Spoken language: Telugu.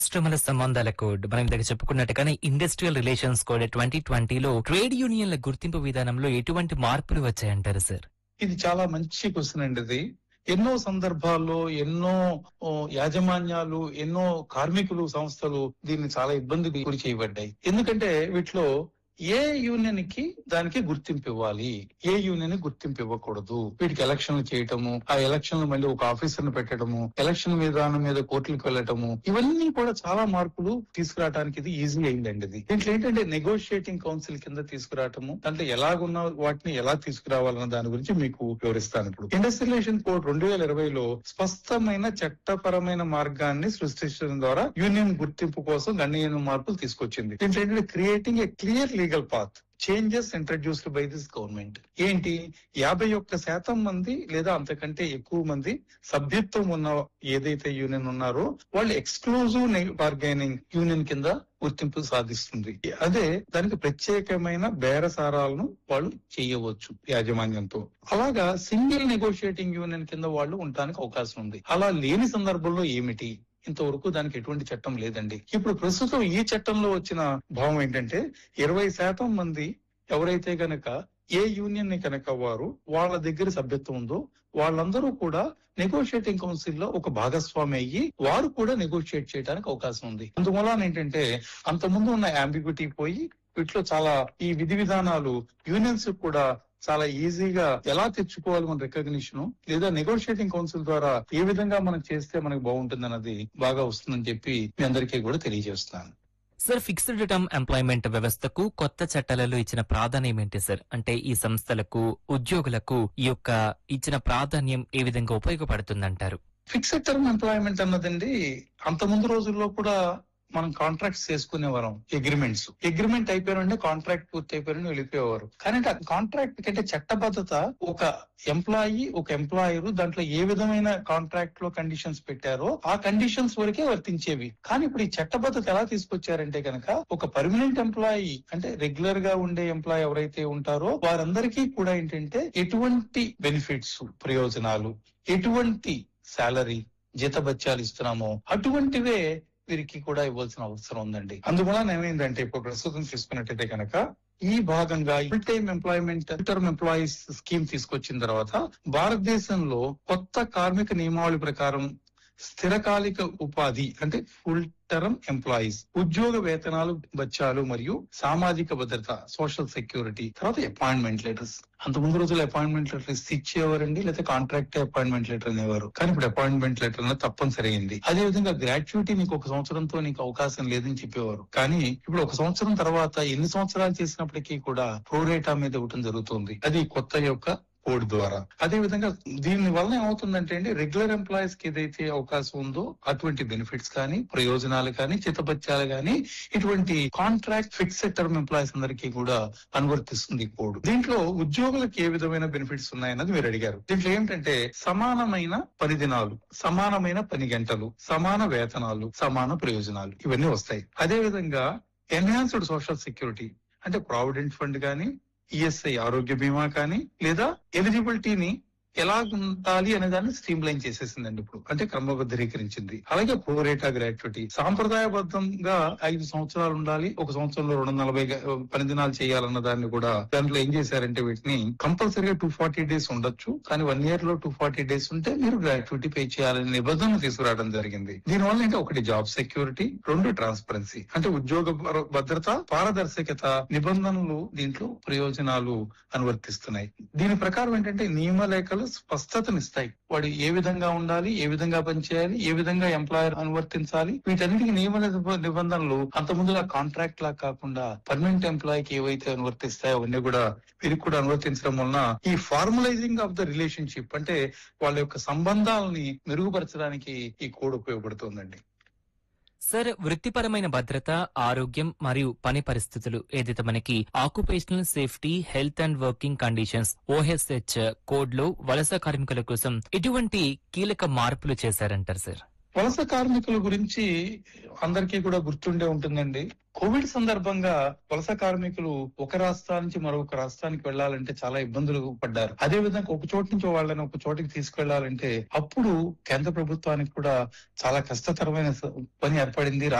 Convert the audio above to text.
పరిశ్రమల సంబంధాల కోడ్ మనం ఇందాక చెప్పుకున్నట్టుగానే ఇండస్ట్రియల్ రిలేషన్స్ కోడ్ 2020లో ట్రేడ్ యూనియన్ల గుర్తింపు విధానంలో ఎటువంటి మార్పులు వచ్చాయంటారు సార్? ఇది చాలా మంచి క్వశ్చన్ అండి. ఇది ఎన్నో సందర్భాల్లో ఎన్నో యాజమాన్యాలు, ఎన్నో కార్మికులు సంస్థలు దీన్ని చాలా ఇబ్బందికి గురి చేయబడ్డాయి. ఎందుకంటే వీటిలో ఏ యూనియన్ కి దానికి గుర్తింపు ఇవ్వాలి, ఏ యూనియన్ గుర్తింపు ఇవ్వకూడదు, వీటికి ఎలక్షన్లు చేయటము, ఆ ఎలక్షన్లు మళ్ళీ ఒక ఆఫీసర్ ను పెట్టడము, ఎలక్షన్ విధానం మీద కోర్టులకు వెళ్ళటము, ఇవన్నీ కూడా చాలా మార్పులు తీసుకురావడానికి ఇది ఈజీ అయిందండి. ఇది దీంట్లో ఏంటంటే నెగోషియేటింగ్ కౌన్సిల్ కింద తీసుకురావటము, దాంట్లో ఎలాగున్న వాటిని ఎలా తీసుకురావాలన్న దాని గురించి మీకు వివరిస్తాను. ఇప్పుడు ఇండస్ట్రియల్ రిలేషన్ కోడ్ 2020లో స్పష్టమైన చట్టపరమైన మార్గాన్ని సృష్టించడం ద్వారా యూనియన్ గుర్తింపు కోసం గణనీయమైన మార్పులు తీసుకొచ్చింది. దీంట్లో ఏంటంటే creating a clear legal path changes introduced by this government. ఏంటి, 51% మంది లేదా అంతకంటే ఎక్కువ మంది సభ్యత్వం ఉన్న ఏదైతే యూనియన్ ఉన్నారో వాళ్ళు ఎక్స్క్లూజివ్ బార్గైనింగ్ యూనియన్ కింద గుర్తింపు సాధిస్తుంది. అదే దానికి ప్రత్యేకమైన బేరసారాలను వాళ్ళు చేయవచ్చు యాజమాన్యంతో. అలాగా సింగిల్ నెగోషియేటింగ్ యూనియన్ కింద వాళ్ళు ఉండడానికి అవకాశం ఉంది. అలా లేని సందర్భంలో ఏమిటి, ఇంతవరకు దానికి ఎటువంటి చట్టం లేదండి. ఇప్పుడు ప్రస్తుతం ఈ చట్టంలో వచ్చిన భావం ఏంటంటే 20% మంది ఎవరైతే గనక ఏ యూనియన్ ని కనుక వారు వాళ్ళ దగ్గర సభ్యత్వం ఉందో వాళ్ళందరూ కూడా నెగోషియేటింగ్ కౌన్సిల్ లో ఒక భాగస్వామి అయ్యి వారు కూడా నెగోషియేట్ చేయడానికి అవకాశం ఉంది. అందువల్ల ఏంటంటే అంతకుముందు ఉన్న అంబిగ్యూటీ పోయి వీటిలో చాలా ఈ విధి విధానాలు యూనియన్స్ కూడా చాలా ఈజీగా ఎలా తెచ్చుకోవాలి మన రికగ్నిషన్, లేదా నెగోషియేటింగ్ కౌన్సిల్ ద్వారా ఏ విధంగా మనం చేస్తే మనకు బాగుంటుంది అన్నది బాగా వస్తుందని చెప్పి మీ అందరికీ కూడా తెలియజేస్తున్నాను. సార్, ఫిక్స్డ్ టర్మ్ ఎంప్లాయ్మెంట్ వ్యవస్థకు కొత్త చట్టాలలో ఇచ్చిన ప్రాధాన్యం ఏంటి సార్? అంటే ఈ సంస్థలకు, ఉద్యోగులకు ఈ యొక్క ఇచ్చిన ప్రాధాన్యం ఏ విధంగా ఉపయోగపడుతుందంటారు? ఫిక్స్డ్ టర్మ్ ఎంప్లాయ్మెంట్ అన్నదండి అంత ముందు రోజుల్లో కూడా మనం కాంట్రాక్ట్స్ చేసుకునేవారం. అగ్రిమెంట్ అయిపోయినండి, కాంట్రాక్ట్ పూర్తి అయిపోయిన వెళ్ళిపోయేవారు. కానీ ఆ కాంట్రాక్ట్ కంటే చట్టబద్ధత ఒక ఎంప్లాయర్ దాంట్లో ఏ విధమైన కాంట్రాక్ట్ లో కండిషన్స్ పెట్టారో ఆ కండిషన్స్ వరకే వర్తించేవి. కానీ ఇప్పుడు ఈ చట్టబద్ధత ఎలా తీసుకొచ్చారంటే కనుక ఒక పర్మనెంట్ ఎంప్లాయీ అంటే రెగ్యులర్ గా ఉండే ఎంప్లాయీ ఎవరైతే ఉంటారో వారందరికీ కూడా ఏంటంటే ఎటువంటి బెనిఫిట్స్, ప్రయోజనాలు, ఎటువంటి శాలరీ, జీతభత్యాలు ఇస్తున్నామో అటువంటివే వీరికి కూడా ఇవ్వాల్సిన అవసరం ఉందండి. అందువల్ల ఏమైందంటే ఇప్పుడు ప్రస్తుతం తీసుకున్నట్టయితే కనుక ఈ భాగంగా full time employment term employees scheme తీసుకొచ్చిన తర్వాత భారతదేశంలో కొత్త కార్మిక నియమావళి ప్రకారం స్థిరకాలిక ఉపాధి అంటే ఫుల్ టర్మ్ ఎంప్లాయీస్ ఉద్యోగ వేతనాలు, బత్యాలు మరియు సామాజిక భద్రత, సోషల్ సెక్యూరిటీ, తర్వాత అపాయింట్మెంట్ లెటర్స్. అంత ముందు రోజుల్లో అపాయింట్మెంట్ లెటర్స్ ఇచ్చేవారండి, లేదా కాంట్రాక్ట్ అపాయింట్మెంట్ లెటర్ అనేవారు. కానీ ఇప్పుడు అపాయింట్మెంట్ లెటర్ అనేది తప్పనిసరి అయింది. అదే విధంగా గ్రాట్యుటీ నీకు 1 సంవత్సరంతో నీకు అవకాశం లేదని చెప్పేవారు. కానీ ఇప్పుడు 1 సంవత్సరం తర్వాత ఎన్ని సంవత్సరాలు చేసినప్పటికీ కూడా ప్రోరేటా మీద ఇవ్వటం జరుగుతుంది. అది కొత్త యొక్క కోడ్ ద్వారా. అదే విధంగా దీని వల్ల ఏమవుతుందంటే అండి రెగ్యులర్ ఎంప్లాయీస్ కి ఏదైతే అవకాశం ఉందో అటువంటి బెనిఫిట్స్ కానీ, ప్రయోజనాలు కానీ, చిత్తపత్యాలు కానీ ఇటువంటి కాంట్రాక్ట్ ఫిక్స్డ్ టర్మ్ ఎంప్లాయీస్ అందరికీ కూడా అనువర్తిస్తుంది ఈ కోడ్. దీంట్లో ఉద్యోగులకు ఏ విధమైన బెనిఫిట్స్ ఉన్నాయన్నది మీరు అడిగారు. దీంట్లో ఏంటంటే సమానమైన పని దినాలు, సమానమైన పని గంటలు, సమాన వేతనాలు, సమాన ప్రయోజనాలు ఇవన్నీ వస్తాయి. అదే విధంగా ఎన్హాన్స్డ్ సోషల్ సెక్యూరిటీ అంటే ప్రావిడెంట్ ఫండ్ కానీ, ఈఎస్ఐ ఆరోగ్య బీమా కానీ, లేదా ఎలిజిబిలిటీని ఎలా ఉండాలి అనే దాన్ని స్ట్రీమ్ లైన్ చేసేసిందండి ఇప్పుడు, అంటే క్రమబద్ధీకరించింది. అలాగే ప్రోరేటా గ్రాట్యుటీ సాంప్రదాయబద్ధంగా 5 సంవత్సరాలు ఉండాలి, 1 సంవత్సరంలో 240 పని దినాలు చేయాలన్న దాన్ని కూడా దాంట్లో ఏం చేశారంటే వీటిని కంపల్సరీగా 240 డేస్ ఉండొచ్చు, కానీ 1 year లో 240 డేస్ ఉంటే మీరు గ్రాట్యుటీ పే చేయాలనే నిబంధన తీసుకురావడం జరిగింది. దీనివల్ల అంటే 1 జాబ్ సెక్యూరిటీ, 2 ట్రాన్స్పరెన్సీ అంటే ఉద్యోగ భద్రత, పారదర్శకత నిబంధనలు దీంట్లో ప్రయోజనాలు అనువర్తిస్తున్నాయి. దీని ప్రకారం ఏంటంటే నియమలేఖలు స్పష్టతనిస్తాయి. వాడు ఏ విధంగా ఉండాలి, ఏ విధంగా పనిచేయాలి, ఏ విధంగా ఎంప్లాయర్ అనువర్తించాలి, వీటన్నిటికీ నియమ నిబంధనలు అంతకుముందు కాంట్రాక్ట్ లా కాకుండా పర్మనెంట్ ఎంప్లాయీకి ఏవైతే అనువర్తిస్తాయో అవన్నీ కూడా వీరికి కూడా అనువర్తించడం వలన ఈ ఫార్మలైజింగ్ ఆఫ్ ద రిలేషన్షిప్ అంటే వాళ్ళ యొక్క సంబంధాలని మెరుగుపరచడానికి ఈ కోడ్ ఉపయోగపడుతుందండి. సార్, వృత్తిపరమైన భద్రత, ఆరోగ్యం మరియు పని పరిస్థితులు ఏదైతే మనకి occupational safety, health and working conditions OHH code లో వలస కార్మికుల కోసం ఎటువంటి కీలక మార్పులు చేశారంటారు సార్? వలస కార్మికుల గురించి అందరికీ కూడా గుర్తుండే ఉంటుందండి. కోవిడ్ సందర్భంగా వలస కార్మికులు ఒక రాష్ట్రం నుంచి మరొక రాష్ట్రానికి వెళ్లాలంటే చాలా ఇబ్బందులు పడ్డారు. అదే విధంగా ఒక చోటు నుంచి వాళ్ళని ఒక చోటికి తీసుకెళ్లాలంటే అప్పుడు కేంద్ర ప్రభుత్వానికి కూడా చాలా కష్టతరమైన పని ఏర్పడింది.